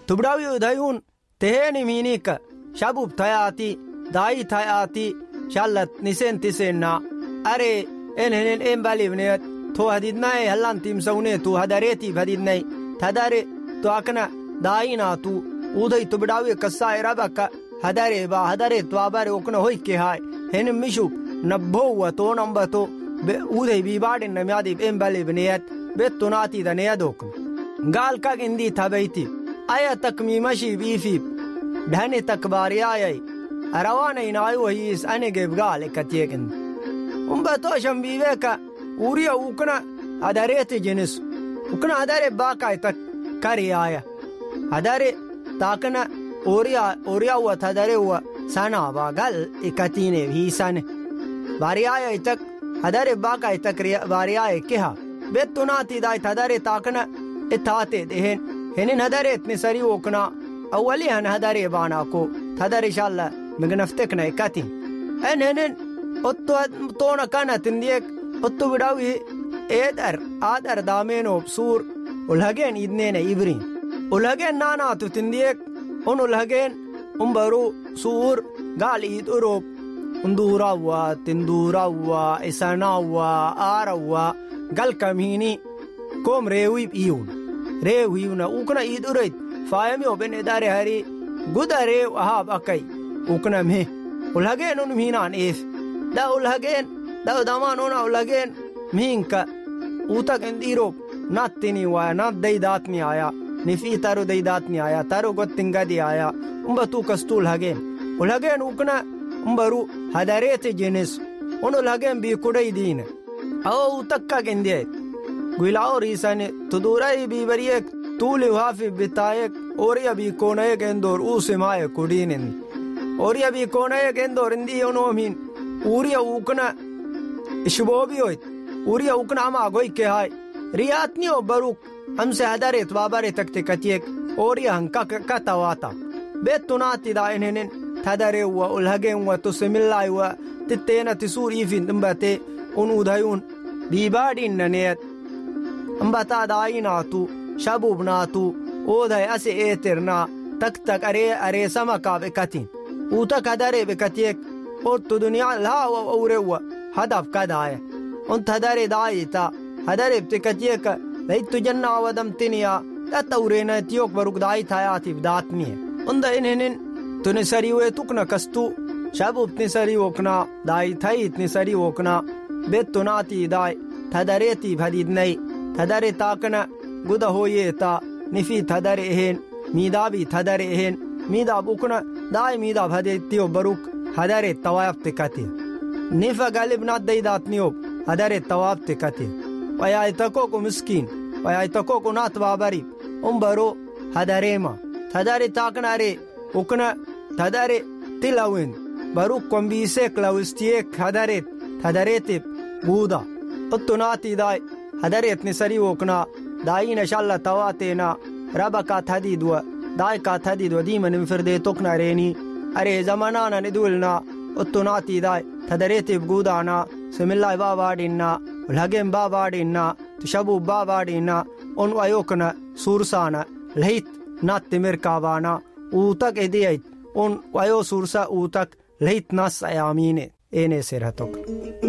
tubdawi udayun teheni minika shabub tayati dayi tayati shallat nisen tisenna are enhenen embalivnet to hadidnay hallan timsaune tu hadareti hadidnay tadare to akna dayina tu uday tubdawi kasaira baka hadare ba hadare to abare okna hoyke hay hen mishu nabbowa to nambato uday bibadin namyadi embalivnet betunati daneyadok gal ka indi tabayti aya takmimashi bifi dhani takbariyay arawana inayu his anege gal katiyeken umbato shambiveka uriya ukna adarete jenis ukna adare baka tak kariyaya adare takna oriya wa tadare wa sana bagal ikatine hisane bariyaya tak adare baka tak bariyaya keha betunati dai tadare takna itaate dehen henin hadare itne sari okna awali han hadare bana ko tadare inshallah mignaftekna ikati enen otto tona kana tindiyek otto bidawi adar dameno sur ulhagen idnene ibrin ulhagen nana tu tindiyek on ulhagen umbaru sur gal id urop undurawa tindurawa isanawa arawa gal kamhini kom rewi rewiuna ukna id urait fayami oben edare hari gudare ahab akai ukna me ulhagen un minan if da ulhagen da daman ona ulhagen minka utak endiro nattini wa nat deidatni aya nifi taru deidatni aya taru gottingadi aya umbatu kastul hagen ulhagen ukna umbaru hadarete jenis onu ulhagen bi kudai din aw utakka gende guilao risane tudurai bi bariyek tuli wafi bitayek oriya bi konaye gendor usemaye kudinin oriya bi konaye gendor indi onomin uriya ukna ishbobiyoit uriya ukna ama goy ke hay riyatni o baruk हमसे हदारेत बाबारे तकते कतियक ओरिया हंका कतावाता बेतुनाती दा इन्हें थदरे हुआ उल्हगे हुआ तो सिमिल्ला हुआ तित्तेना तिसूर इफिन दंबते उन उधायुन बीबाड़ी ननेत अंबता दाई नातु शबुब नातु ओधाय असे एतिरना तक अरे समका बेकतिन ऊतक हदारे बेकतियक और तो दुनिया ला औरे हुआ हदफ कदाय उन थदरे दाई ता हदारे बेकतियक लैतु जन्ना वदम तिनिया ततौरेना तियोक बरुकदाई थायाति दातमी उंद इन्हें तुने सरी हुए तुकना कस्तु शब उतनी सरी ओकना दाई थाई इतनी सरी ओकना बेतुनाती दाई थदरेती भदीद नहीं थदरे ताकना गुदा होये ता निफी थदरे हेन मीदा भी थदरे हेन मीदा बुकना दाई मीदा भदेतियो बरुक हदरे तवाफ तिकती निफा गालिब ना दई दातनियो हदरे तवाफ तिकती वयाय तको को मिस्कीन वयाय तको को नात बाबरी उम्बरो हदरेमा थदरे ताकना रे उकना थदरे तिलाविन बरुक कंबीसे क्लाउस्टिए हदरे थदरेते बूदा उत्तुनाती दाई हदरे इतनी सरी ओकना दाई नशाल्ला तवातेना रबका थदीदवा दाई का थदीदवा दीमन फिरदे तोकना रेनी अरे जमाना न निदुलना उत्तुनाती दाई थदरेते बूदाना सिमिल्ला बाबाडिना लगेम बाबाडिना तशबु बाबाडिना उन वयोकना सूरसाना लहित नातिमिर कावाना ऊतक एदियत उन वयो सूरसा ऊतक लहित नस आयामीने एने से रहतोक